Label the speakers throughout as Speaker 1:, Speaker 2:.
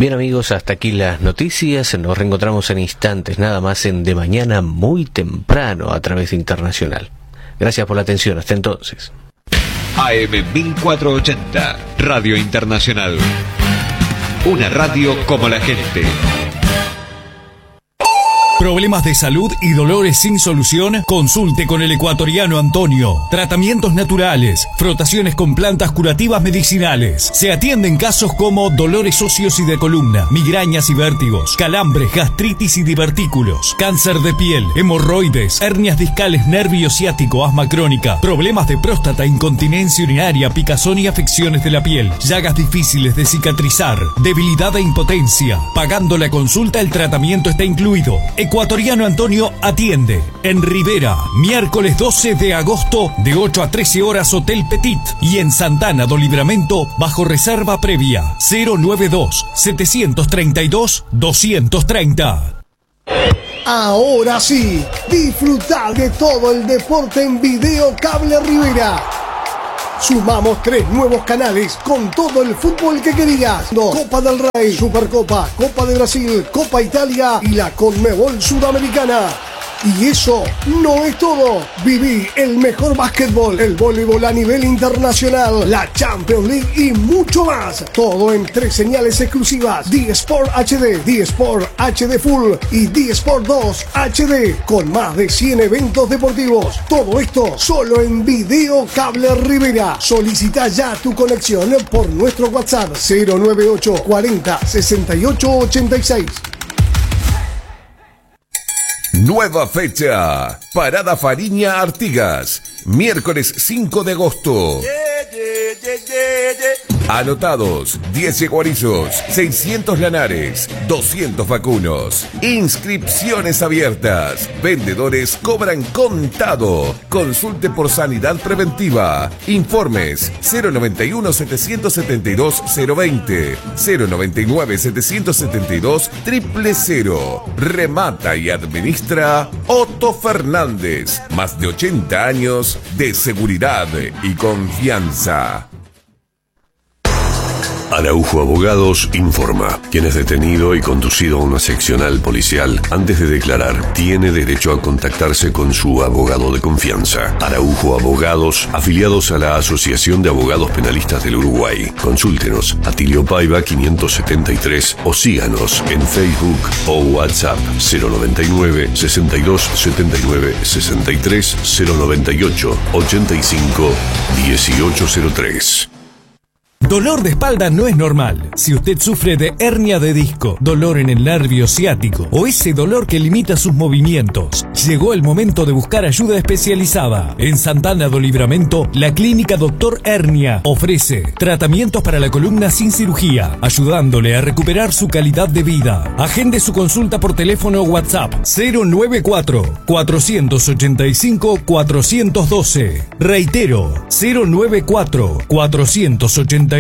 Speaker 1: Bien amigos, hasta aquí las noticias. Nos reencontramos en instantes, nada más en De Mañana muy temprano a través de Internacional. Gracias por la atención, hasta entonces.
Speaker 2: AM 1480, Radio Internacional. Una radio como la gente.
Speaker 3: ¿Problemas de salud y dolores sin solución? Consulte con el ecuatoriano Antonio. Tratamientos naturales, frotaciones con plantas curativas medicinales. Se atienden casos como dolores óseos y de columna, migrañas y vértigos, calambres, gastritis y divertículos, cáncer de piel, hemorroides, hernias discales, nervio ciático, asma crónica, problemas de próstata, incontinencia urinaria, picazón y afecciones de la piel, llagas difíciles de cicatrizar, debilidad e impotencia. Pagando la consulta, el tratamiento está incluido. Ecuatoriano Antonio atiende en Rivera, miércoles 12 de agosto de 8 a 13 horas Hotel Petit, y en Santana do Livramento bajo reserva previa 092-732-230.
Speaker 4: Ahora sí, disfrutar de todo el deporte en Video Cable Rivera. Sumamos 3 nuevos canales con todo el fútbol que querías. Copa del Rey, Supercopa, Copa de Brasil, Copa Italia y la Conmebol Sudamericana. Y eso no es todo. Viví el mejor básquetbol, el voleibol a nivel internacional, la Champions League y mucho más. Todo en 3 señales exclusivas: D-Sport HD, D-Sport HD Full y D-Sport 2 HD, con más de 100 eventos deportivos. Todo esto solo en Video Cable Rivera. Solicita ya tu conexión por nuestro WhatsApp 098 40 68 86.
Speaker 5: Nueva fecha. Parada Fariña Artigas. Miércoles 5 de agosto. Anotados: 10 yeguarizos, 600 lanares, 200 vacunos. Inscripciones abiertas. Vendedores cobran contado. Consulte por sanidad preventiva. Informes 091 772 020, 099 772 000. Remata y administra Otto Fernández. Más de 80 años de seguridad y confianza.
Speaker 6: Araujo Abogados informa. Quien es detenido y conducido a una seccional policial antes de declarar tiene derecho a contactarse con su abogado de confianza. Araujo Abogados, afiliados a la Asociación de Abogados Penalistas del Uruguay. Consúltenos a Tilio Paiva 573 o síganos en Facebook o WhatsApp 099 62 79 63 098 85 1803.
Speaker 3: Dolor de espalda no es normal. Si usted sufre de hernia de disco, dolor en el nervio ciático o ese dolor que limita sus movimientos, llegó el momento de buscar ayuda especializada. En Santana do Livramento, la clínica Dr. Hernia ofrece tratamientos para la columna sin cirugía, ayudándole a recuperar su calidad de vida. Agende su consulta por teléfono o WhatsApp 094 485 412. Reitero, 094 485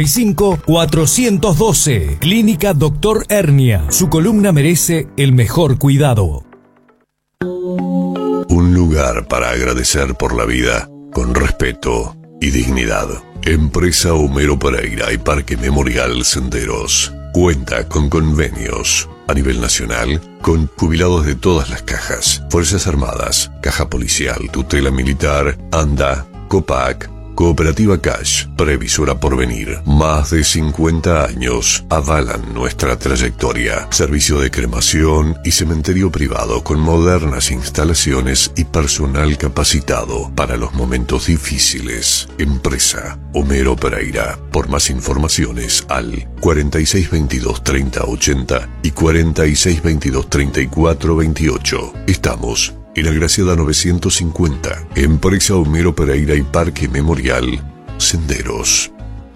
Speaker 3: 412. Clínica Dr. Hernia. Su columna merece el mejor cuidado.
Speaker 6: Un lugar para agradecer por la vida con respeto y dignidad. Empresa Homero Pereira y Parque Memorial Senderos cuenta con convenios a nivel nacional con jubilados de todas las cajas: Fuerzas Armadas, Caja Policial, Tutela Militar, ANDA, COPAC, Cooperativa Cash, Previsora Porvenir. Más de 50 años avalan nuestra trayectoria. Servicio de cremación y cementerio privado con modernas instalaciones y personal capacitado para los momentos difíciles. Empresa Homero Pereira. Por más informaciones al 4622 3080 y 4622 3428. Estamos en Agraciada 950, Empresa Homero Pereira y Parque Memorial Senderos.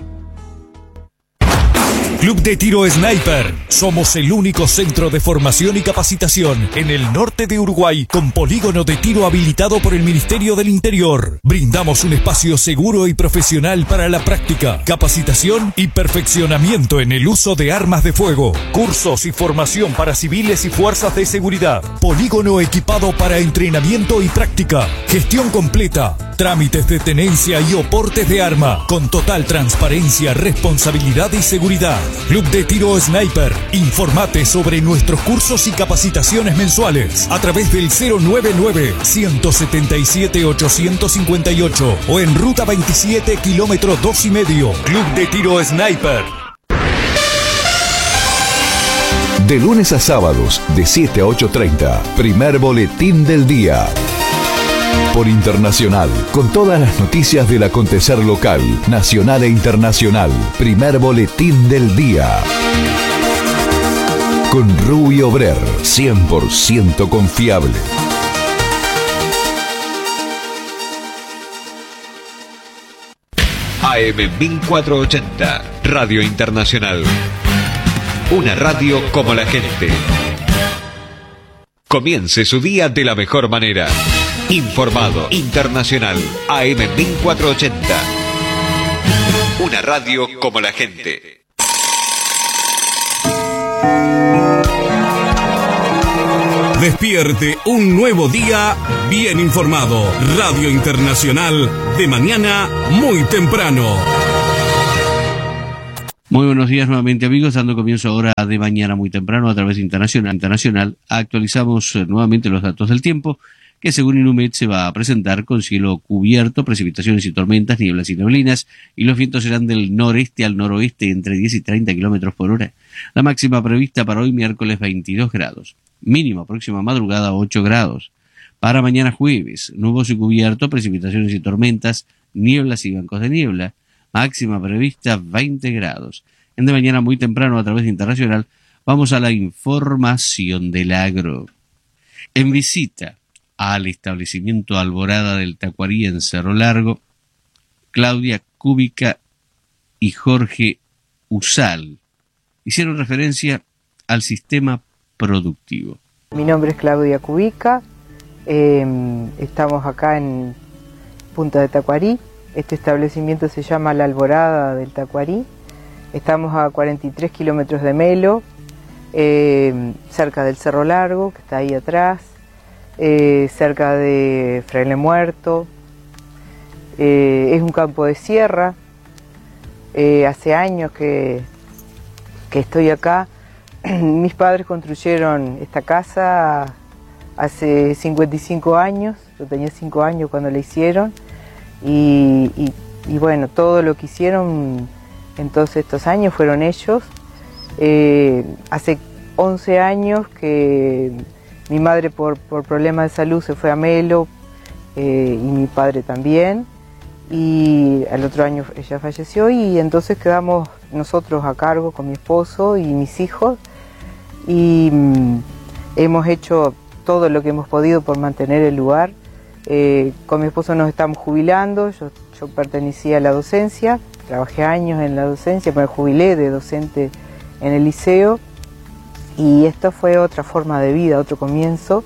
Speaker 3: Club de Tiro Sniper. Somos el único centro de formación y capacitación en el norte de Uruguay con polígono de tiro habilitado por el Ministerio del Interior. Brindamos un espacio seguro y profesional para la práctica, capacitación y perfeccionamiento en el uso de armas de fuego. Cursos y formación para civiles y fuerzas de seguridad. Polígono equipado para entrenamiento y práctica. Gestión completa. Trámites de tenencia y oportes de arma con total transparencia, responsabilidad y seguridad. Club de Tiro Sniper. Informate sobre nuestros cursos y capacitaciones mensuales a través del 099-177-858 o en Ruta 27, kilómetro 2,5. Club de Tiro Sniper.
Speaker 7: De lunes a sábados, de 7 a 8:30, primer boletín del día. Por Internacional, con todas las noticias del acontecer local, nacional e internacional. Primer boletín del día. Con Rubio Brer, 100% confiable.
Speaker 2: AM 1480, Radio Internacional. Una radio como la gente. Comience su día de la mejor manera. Informado, internacional, AM 1480. Una radio como la gente.
Speaker 3: Despierte un nuevo día bien informado. Radio Internacional, de mañana muy temprano.
Speaker 1: Muy buenos días nuevamente, amigos, dando comienzo ahora de mañana muy temprano a través de Internacional. Actualizamos nuevamente los datos del tiempo, que según Inumet se va a presentar con cielo cubierto, precipitaciones y tormentas, nieblas y neblinas, y los vientos serán del noreste al noroeste entre 10 y 30 kilómetros por hora. La máxima prevista para hoy miércoles 22 grados, mínima próxima madrugada 8 grados. Para mañana jueves, nuboso y cubierto, precipitaciones y tormentas, nieblas y bancos de niebla. Máxima prevista 20 grados. En de mañana muy temprano a través de Internacional vamos a la información del agro. En visita al establecimiento Alborada del Tacuarí en Cerro Largo, Claudia Cúbica y Jorge Usal hicieron referencia al sistema productivo.
Speaker 8: Mi nombre es Claudia Cúbica, estamos acá en Punta de Tacuarí. Este establecimiento se llama La Alborada del Tacuarí. Estamos a 43 kilómetros de Melo, cerca del Cerro Largo, que está ahí atrás, cerca de Fraile Muerto. Es un campo de sierra. Hace años que estoy acá. Mis padres construyeron esta casa hace 55 años. Yo tenía 5 años cuando la hicieron. Y bueno, todo lo que hicieron en todos estos años fueron ellos. Hace 11 años que mi madre por problemas de salud se fue a Melo, y mi padre también, y al otro año ella falleció, y entonces quedamos nosotros a cargo con mi esposo y mis hijos, y hemos hecho todo lo que hemos podido por mantener el lugar. Con mi esposo nos estamos jubilando. Yo pertenecía a la docencia, trabajé años en la docencia, me jubilé de docente en el liceo, y esto fue otra forma de vida, otro comienzo.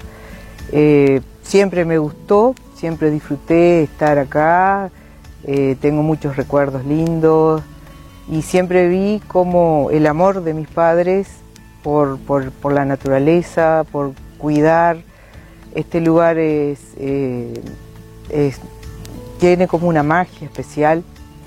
Speaker 8: Siempre me gustó, siempre disfruté estar acá, tengo muchos recuerdos lindos, y siempre vi como el amor de mis padres por la naturaleza, por cuidar. Este lugar tiene como una magia especial.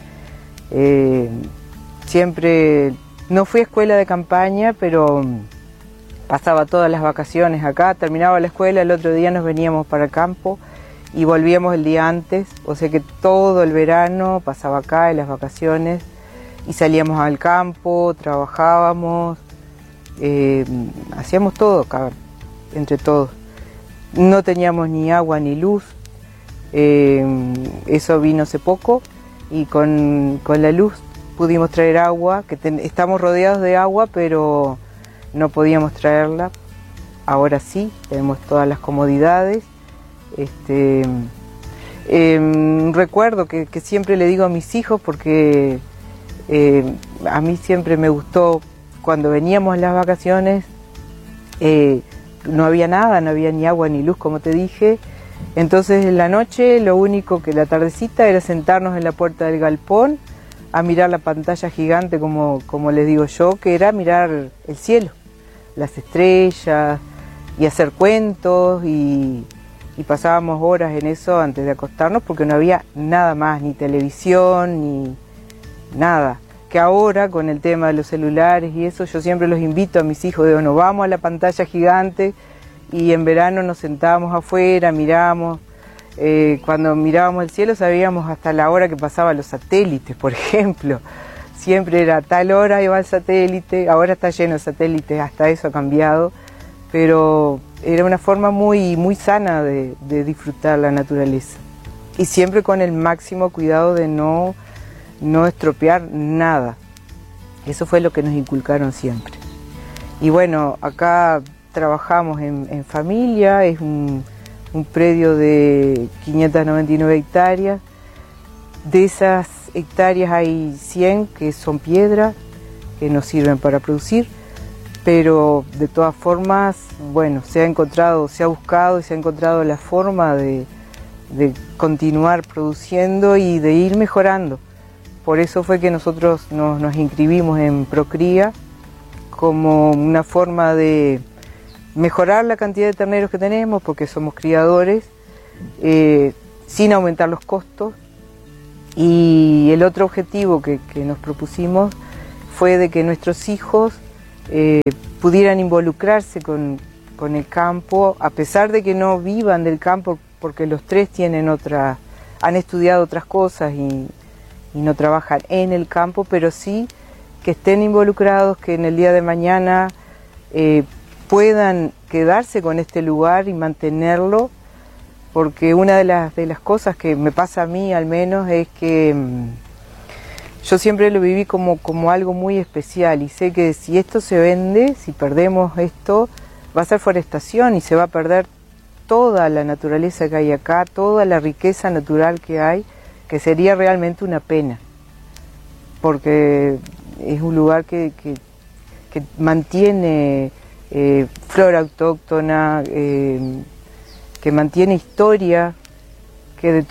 Speaker 8: Siempre, no fui a escuela de campaña, pero pasaba todas las vacaciones acá, terminaba la escuela, el otro día nos veníamos para el campo y volvíamos el día antes, o sea que todo el verano pasaba acá en las vacaciones y salíamos al campo, trabajábamos, hacíamos todo acá, entre todos. No teníamos ni agua ni luz, eso vino hace poco, y con la luz pudimos traer agua, que estamos rodeados de agua, pero no podíamos traerla. Ahora sí, tenemos todas las comodidades. Recuerdo que siempre le digo a mis hijos, porque a mí siempre me gustó, cuando veníamos las vacaciones, no había nada, no había ni agua ni luz, como te dije. Entonces en la noche, lo único que la tardecita era sentarnos en la puerta del galpón a mirar la pantalla gigante, como les digo yo, que era mirar el cielo, las estrellas, y hacer cuentos, y pasábamos horas en eso antes de acostarnos, porque no había nada más, ni televisión, ni nada. que ahora con el tema de los celulares y eso, yo siempre los invito a mis hijos, digo, nos vamos a la pantalla gigante y en verano nos sentábamos afuera, miramos, cuando mirábamos el cielo sabíamos hasta la hora que pasaban los satélites, por ejemplo, siempre era a tal hora iba el satélite, ahora está lleno de satélites, hasta eso ha cambiado, pero era una forma muy, muy sana de disfrutar la naturaleza y siempre con el máximo cuidado de no estropear nada. Eso fue lo que nos inculcaron siempre. Y bueno, acá trabajamos en familia, es un predio de 599 hectáreas. De esas hectáreas hay 100 que son piedra, que nos sirven para producir, pero de todas formas, bueno, se ha buscado y se ha encontrado la forma de continuar produciendo y de ir mejorando. Por eso fue que nosotros nos inscribimos en Procría como una forma de mejorar la cantidad de terneros que tenemos, porque somos criadores, sin aumentar los costos. Y el otro objetivo que nos propusimos fue de que nuestros hijos pudieran involucrarse con el campo, a pesar de que no vivan del campo, porque los tres han estudiado otras cosas y no trabajan en el campo, pero sí que estén involucrados, que en el día de mañana puedan quedarse con este lugar y mantenerlo, porque una de las cosas que me pasa a mí al menos es que yo siempre lo viví como algo muy especial y sé que si esto se vende, si perdemos esto, va a ser forestación y se va a perder toda la naturaleza que hay acá, toda la riqueza natural que hay, que sería realmente una pena, porque es un lugar que mantiene flora autóctona, que mantiene historia, que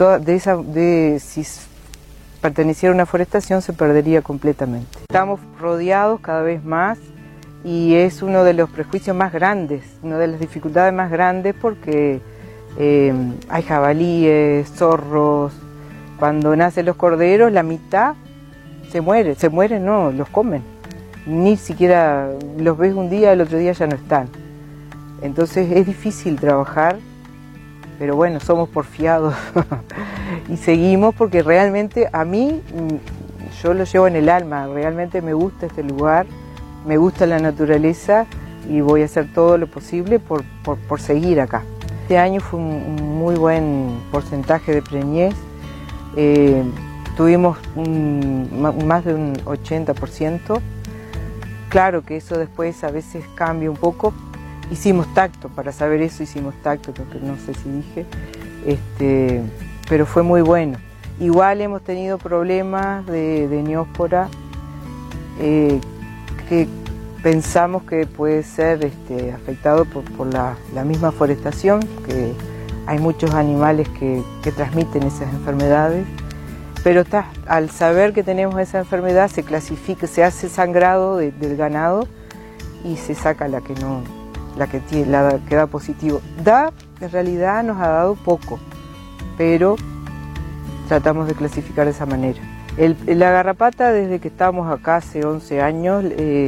Speaker 8: si perteneciera a una forestación se perdería completamente. Estamos rodeados cada vez más y es uno de los prejuicios más grandes, una de las dificultades más grandes, porque hay jabalíes, zorros. Cuando nacen los corderos, la mitad se mueren, no, los comen. Ni siquiera los ves un día, el otro día ya no están. Entonces es difícil trabajar, pero bueno, somos porfiados y seguimos, porque realmente a mí, yo lo llevo en el alma, realmente me gusta este lugar, me gusta la naturaleza y voy a hacer todo lo posible por seguir acá. Este año fue un muy buen porcentaje de preñez. Tuvimos más de un 80%. Claro que eso después a veces cambia un poco. Hicimos tacto, para saber eso hicimos tacto, porque no sé si dije, pero fue muy bueno. Igual hemos tenido problemas de neóspora, que pensamos que puede ser afectado por la misma forestación, que hay muchos animales que transmiten esas enfermedades, pero al saber que tenemos esa enfermedad se clasifica, se hace sangrado del ganado y se saca la que da positivo. En realidad nos ha dado poco, pero tratamos de clasificar de esa manera. La garrapata, desde que estamos acá hace 11 años,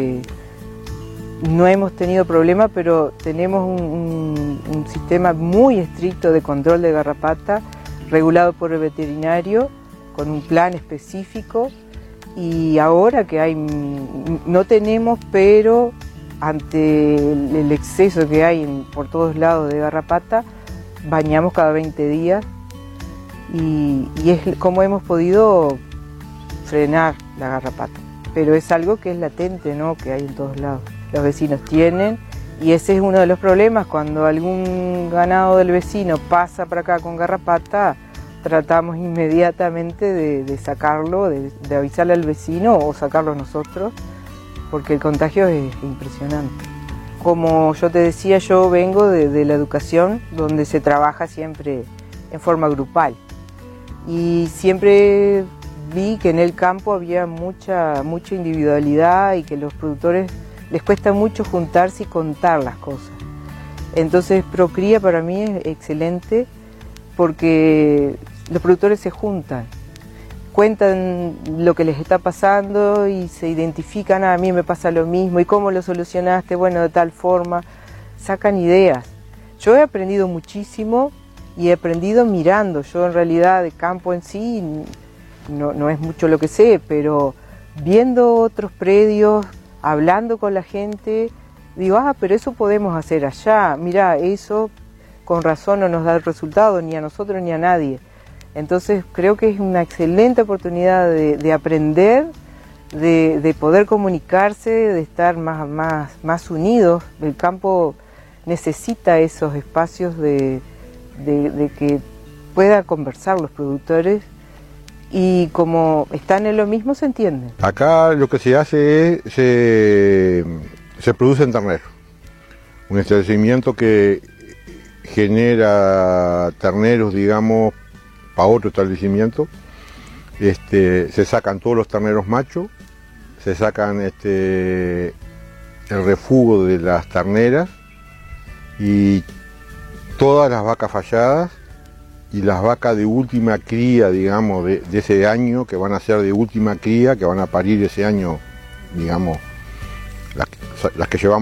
Speaker 8: no hemos tenido problema, pero tenemos un sistema muy estricto de control de garrapata, regulado por el veterinario, con un plan específico, y ahora que no tenemos, pero ante el exceso que hay por todos lados de garrapata, bañamos cada 20 días, y es como hemos podido frenar la garrapata, pero es algo que es latente, ¿no?, que hay en todos lados. Los vecinos tienen, y ese es uno de los problemas. Cuando algún ganado del vecino pasa para acá con garrapata, tratamos inmediatamente de sacarlo, de avisarle al vecino o sacarlo nosotros, porque el contagio es impresionante. Como yo te decía, yo vengo de la educación, donde se trabaja siempre en forma grupal, y siempre vi que en el campo había mucha individualidad y que los productores les cuesta mucho juntarse y contar las cosas. Entonces Procría para mí es excelente, porque los productores se juntan cuentan lo que les está pasando y se identifican, a mí me pasa lo mismo, ¿y cómo lo solucionaste? Bueno, de tal forma, sacan ideas. Yo he aprendido muchísimo y he aprendido mirando. Yo en realidad de campo en sí no es mucho lo que sé, pero viendo otros predios, hablando con la gente, digo, pero eso podemos hacer allá, mirá, eso con razón no nos da el resultado ni a nosotros ni a nadie. Entonces creo que es una excelente oportunidad de aprender, de poder comunicarse, de estar más unidos. El campo necesita esos espacios de que pueda conversar los productores y como están en lo mismo se entienden.
Speaker 9: Acá lo que se hace es, se produce en ternero, un establecimiento que genera terneros, digamos, para otro establecimiento. Se sacan todos los terneros machos, se sacan el refugo de las terneras y todas las vacas falladas y las vacas de última cría, digamos, de ese año, que van a ser de última cría, que van a parir ese año, digamos, las que llevamos